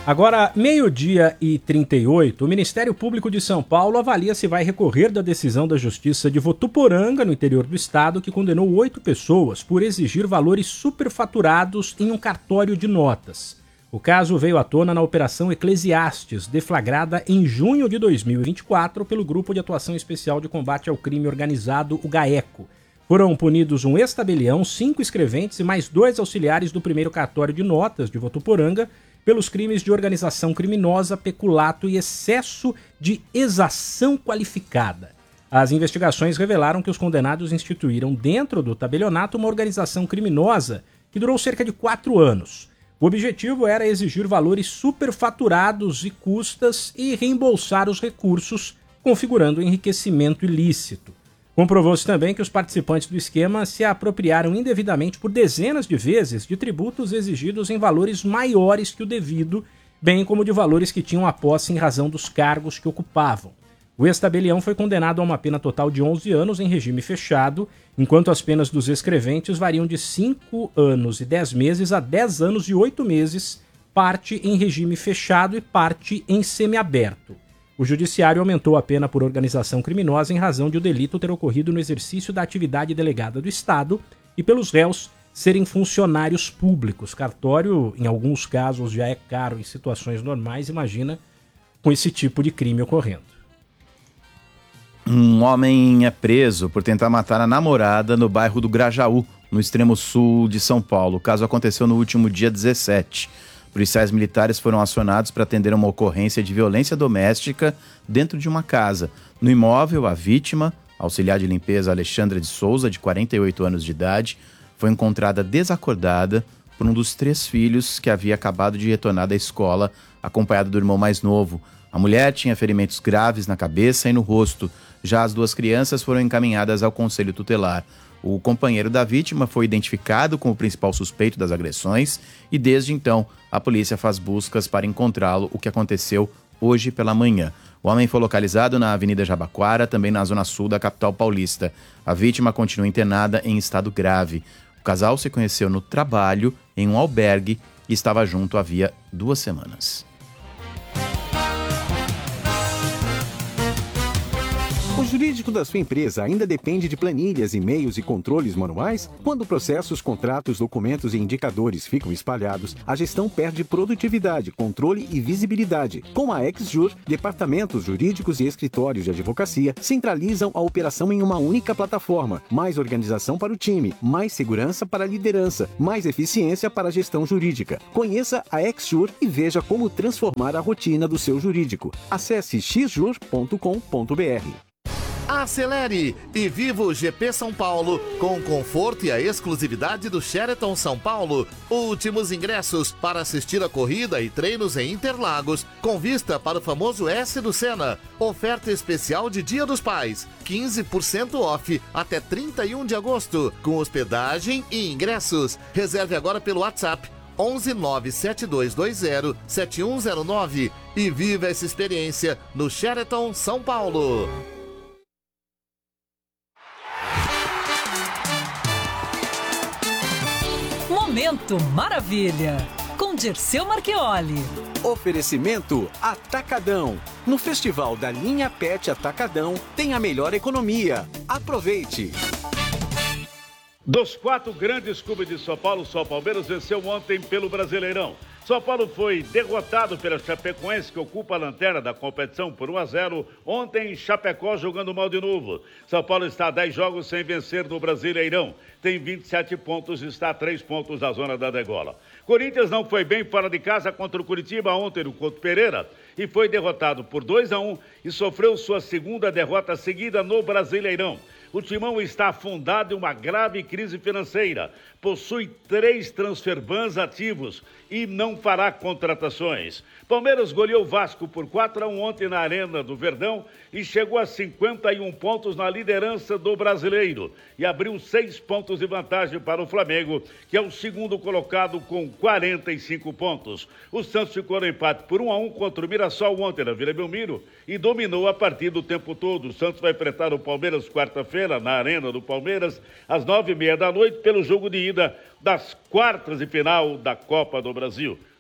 Agora, 12h38, o Ministério Público de São Paulo avalia se vai recorrer da decisão da Justiça de Votuporanga, no interior do estado, que condenou 8 pessoas por exigir valores superfaturados em um cartório de notas. O caso veio à tona na Operação Eclesiastes, deflagrada em junho de 2024 pelo Grupo de Atuação Especial de Combate ao Crime Organizado, o GAECO. Foram punidos um ex-tabelião, 5 escreventes e mais 2 auxiliares do primeiro cartório de notas de Votuporanga, pelos crimes de organização criminosa, peculato e excesso de exação qualificada. As investigações revelaram que os condenados instituíram dentro do tabelionato uma organização criminosa que durou cerca de 4 anos. O objetivo era exigir valores superfaturados e custas e reembolsar os recursos, configurando enriquecimento ilícito. Comprovou-se também que os participantes do esquema se apropriaram indevidamente por dezenas de vezes de tributos exigidos em valores maiores que o devido, bem como de valores que tinham a posse em razão dos cargos que ocupavam. O ex-tabelião foi condenado a uma pena total de 11 anos em regime fechado, enquanto as penas dos escreventes variam de 5 anos e 10 meses a 10 anos e 8 meses, parte em regime fechado e parte em semiaberto. O judiciário aumentou a pena por organização criminosa em razão de o delito ter ocorrido no exercício da atividade delegada do Estado e pelos réus serem funcionários públicos. Cartório, em alguns casos, já é caro em situações normais, imagina com esse tipo de crime ocorrendo. Um homem é preso por tentar matar a namorada no bairro do Grajaú, no extremo sul de São Paulo. O caso aconteceu no último dia 17. Policiais militares foram acionados para atender uma ocorrência de violência doméstica dentro de uma casa. No imóvel, a vítima, auxiliar de limpeza Alexandra de Souza, de 48 anos de idade, foi encontrada desacordada por um dos 3 filhos que havia acabado de retornar da escola, acompanhado do irmão mais novo. A mulher tinha ferimentos graves na cabeça e no rosto. Já as 2 crianças foram encaminhadas ao conselho tutelar. O companheiro da vítima foi identificado como o principal suspeito das agressões e, desde então, a polícia faz buscas para encontrá-lo, o que aconteceu hoje pela manhã. O homem foi localizado na Avenida Jabaquara, também na zona sul da capital paulista. A vítima continua internada em estado grave. O casal se conheceu no trabalho, em um albergue, e estava junto havia 2 semanas. O jurídico da sua empresa ainda depende de planilhas, e-mails e controles manuais? Quando processos, contratos, documentos e indicadores ficam espalhados, a gestão perde produtividade, controle e visibilidade. Com a XJur, departamentos jurídicos e escritórios de advocacia centralizam a operação em uma única plataforma. Mais organização para o time, mais segurança para a liderança, mais eficiência para a gestão jurídica. Conheça a XJur e veja como transformar a rotina do seu jurídico. Acesse xjur.com.br. Acelere e viva o GP São Paulo com o conforto e a exclusividade do Sheraton São Paulo. Últimos ingressos para assistir a corrida e treinos em Interlagos, com vista para o famoso S do Senna. Oferta especial de Dia dos Pais, 15% off até 31 de agosto, com hospedagem e ingressos. Reserve agora pelo WhatsApp 11 97220 7109 e viva essa experiência no Sheraton São Paulo. Momento Maravilha, com Dirceu Marchioli. Oferecimento Atacadão. No Festival da Linha Pet Atacadão tem a melhor economia. Aproveite! Dos 4 grandes clubes de São Paulo, só o Palmeiras venceu ontem pelo Brasileirão. São Paulo foi derrotado pela Chapecoense, que ocupa a lanterna da competição por 1-0. Ontem, Chapecó jogando mal de novo. São Paulo está a 10 jogos sem vencer no Brasileirão. Tem 27 pontos e está a 3 pontos da zona da degola. Corinthians não foi bem fora de casa contra o Curitiba ontem no Couto Pereira e foi derrotado por 2-1 e sofreu sua segunda derrota seguida no Brasileirão. O Timão está afundado em uma grave crise financeira, possui 3 transferbans ativos e não fará contratações. Palmeiras goleou o Vasco por 4-1 ontem na Arena do Verdão e chegou a 51 pontos na liderança do Brasileiro e abriu 6 pontos de vantagem para o Flamengo, que é o segundo colocado com 45 pontos. O Santos ficou no empate por 1-1 contra o Mirassol ontem na Vila Belmiro e dominou a partida o tempo todo. O Santos vai enfrentar o Palmeiras quarta-feira na Arena do Palmeiras às 9h30 da noite pelo jogo de ida das quartas de final da Copa do Brasil.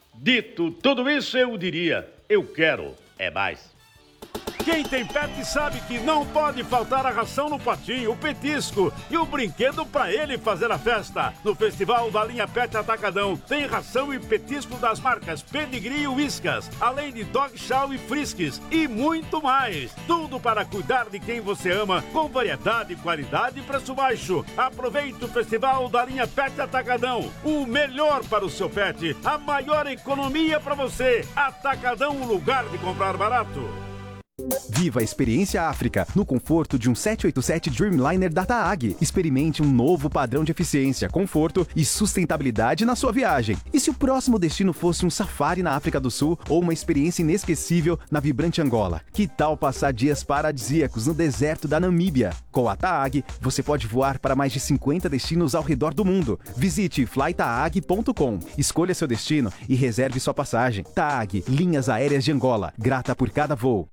Dito tudo isso, eu diria, eu quero é mais. Quem tem pet sabe que não pode faltar a ração no potinho, o petisco e o brinquedo para ele fazer a festa. No Festival da Linha Pet Atacadão tem ração e petisco das marcas Pedigree e Whiskas, além de Dog Chow e Friskies e muito mais. Tudo para cuidar de quem você ama, com variedade, qualidade e preço baixo. Aproveite o Festival da Linha Pet Atacadão. O melhor para o seu pet, a maior economia para você. Atacadão, um lugar de comprar barato. Viva a experiência África no conforto de um 787 Dreamliner da TAAG. Experimente um novo padrão de eficiência, conforto e sustentabilidade na sua viagem. E se o próximo destino fosse um safari na África do Sul ou uma experiência inesquecível na vibrante Angola? Que tal passar dias paradisíacos no deserto da Namíbia? Com a TAAG, você pode voar para mais de 50 destinos ao redor do mundo. Visite flytaag.com, escolha seu destino e reserve sua passagem. TAAG, Linhas Aéreas de Angola, grata por cada voo.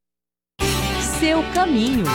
Seu caminho.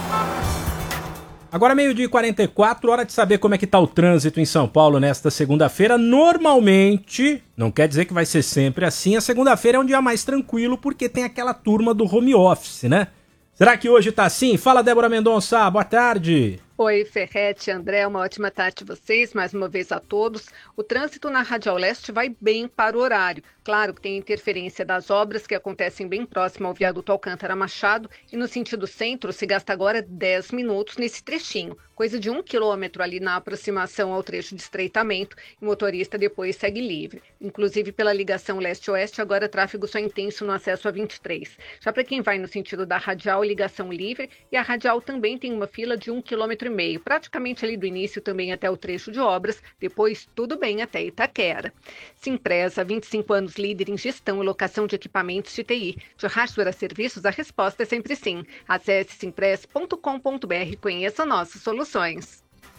Agora 12h44, hora de saber como é que tá o trânsito em São Paulo nesta segunda-feira. Normalmente, não quer dizer que vai ser sempre assim, a segunda-feira é um dia mais tranquilo porque tem aquela turma do home office, né? Será que hoje tá assim? Fala, Débora Mendonça, boa tarde. Oi, Ferretti, André, uma ótima tarde a vocês, mais uma vez a todos. O trânsito na Radial Leste vai bem para o horário. Claro que tem interferência das obras que acontecem bem próximo ao viaduto Alcântara Machado e no sentido centro se gasta agora 10 minutos nesse trechinho, coisa de 1 quilômetro ali na aproximação ao trecho de estreitamento e o motorista depois segue livre. Inclusive pela ligação leste-oeste, agora tráfego só intenso no acesso a 23. Já para quem vai no sentido da Radial, ligação livre e a Radial também tem uma fila de 1,5 km, praticamente ali do início também até o trecho de obras, depois tudo bem até Itaquera. Simpresa, 25 anos líder em gestão e locação de equipamentos de TI. De hardware a serviços, a resposta é sempre sim. Acesse simpress.com.br e conheça nossas soluções.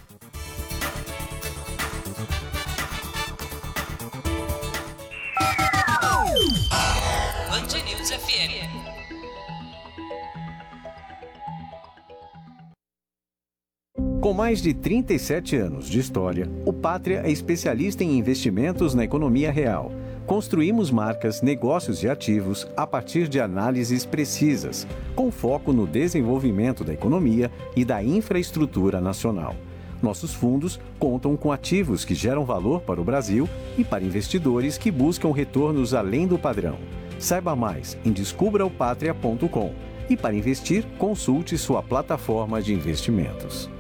Band News FM. Com mais de 37 anos de história, o Pátria é especialista em investimentos na economia real. Construímos marcas, negócios e ativos a partir de análises precisas, com foco no desenvolvimento da economia e da infraestrutura nacional. Nossos fundos contam com ativos que geram valor para o Brasil e para investidores que buscam retornos além do padrão. Saiba mais em descubraopatria.com e para investir, consulte sua plataforma de investimentos.